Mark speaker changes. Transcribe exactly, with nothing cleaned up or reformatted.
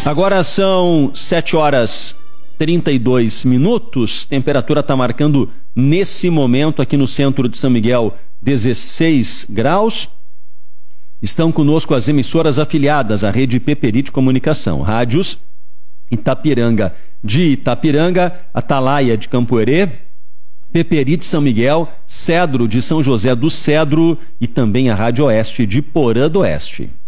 Speaker 1: Agora são sete horas e trinta e dois minutos, temperatura está marcando nesse momento aqui no centro de São Miguel dezesseis graus. Estão conosco as emissoras afiliadas à rede Peperite Comunicação, rádios Itapiranga de Itapiranga, Atalaia de Campo Herê, Peperite São Miguel, Cedro de São José do Cedro e também a Rádio Oeste de Porã do Oeste.